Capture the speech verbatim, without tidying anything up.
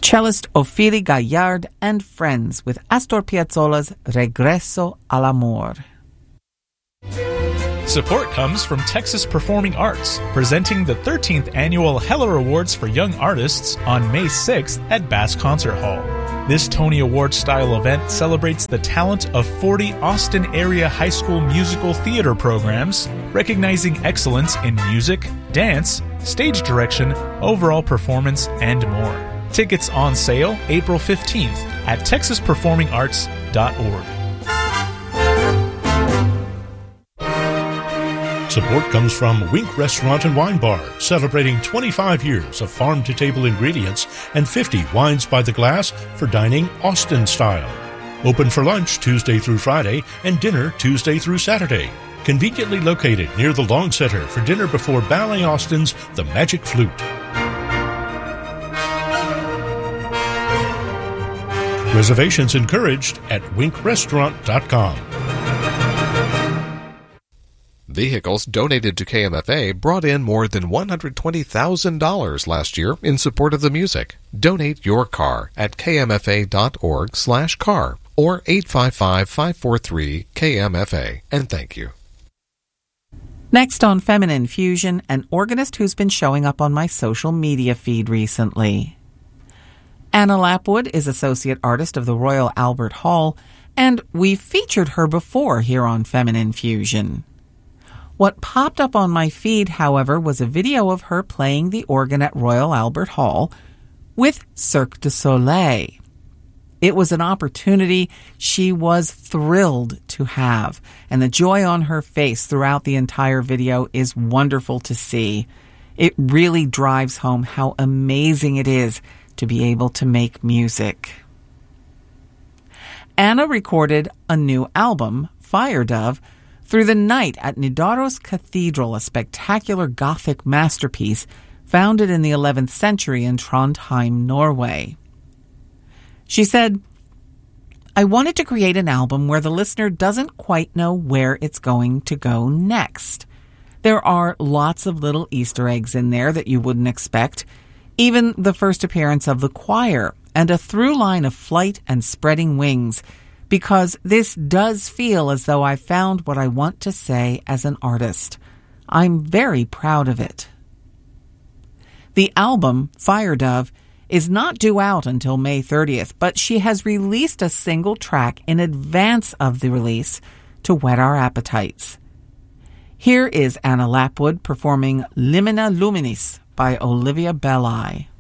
Cellist Ophélie Gaillard and Friends with Astor Piazzolla's Regreso al Amor. Support comes from Texas Performing Arts, presenting the thirteenth Annual Heller Awards for Young Artists on May sixth at Bass Concert Hall. This Tony Award-style event celebrates the talent of forty Austin-area high school musical theater programs, recognizing excellence in music, dance, stage direction, overall performance, and more. Tickets on sale April fifteenth at texas performing arts dot org. Support comes from Wink Restaurant and Wine Bar, celebrating twenty-five years of farm-to-table ingredients and fifty wines by the glass for dining Austin style. Open for lunch Tuesday through Friday and dinner Tuesday through Saturday. Conveniently located near the Long Center for dinner before Ballet Austin's The Magic Flute. Reservations encouraged at wink restaurant dot com. Vehicles donated to K M F A brought in more than one hundred twenty thousand dollars last year in support of the music. Donate your car at k m f a dot org slash car or eight five five, five four three, K M F A. And thank you. Next on Feminine Fusion, an organist who's been showing up on my social media feed recently. Anna Lapwood is Associate Artist of the Royal Albert Hall, and we've featured her before here on Feminine Fusion. What popped up on my feed, however, was a video of her playing the organ at Royal Albert Hall with Cirque du Soleil. It was an opportunity she was thrilled to have, and the joy on her face throughout the entire video is wonderful to see. It really drives home how amazing it is to be able to make music. Anna recorded a new album, Fire Dove, through the night at Nidaros Cathedral, a spectacular Gothic masterpiece founded in the eleventh century in Trondheim, Norway. She said, "I wanted to create an album where the listener doesn't quite know where it's going to go next. There are lots of little Easter eggs in there that you wouldn't expect, even the first appearance of the choir, and a through line of flight and spreading wings, because this does feel as though I found what I want to say as an artist. I'm very proud of it." The album, Fire Dove, is not due out until May thirtieth, but she has released a single track in advance of the release to whet our appetites. Here is Anna Lapwood performing Limina Luminis by Olivia Belli.